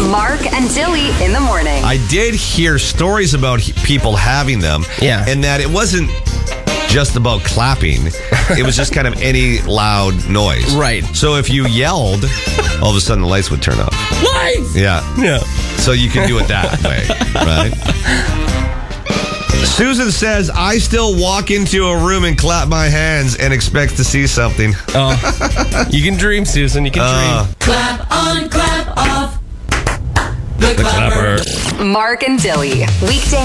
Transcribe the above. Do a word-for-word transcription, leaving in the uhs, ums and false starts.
Mark and Dilly in the morning. I did hear stories about he- people having them. Yeah. And that it wasn't just about clapping. It was just kind of any loud noise. Right. So if you yelled, all of a sudden the lights would turn off. Lights! Yeah. Yeah. So you can do it that way, right? Susan says, I still walk into a room and clap my hands and expect to see something. Oh, you can dream, Susan. You can Uh, dream. Clap on, clap off. The, clapper. Mark and Dilly. Weekday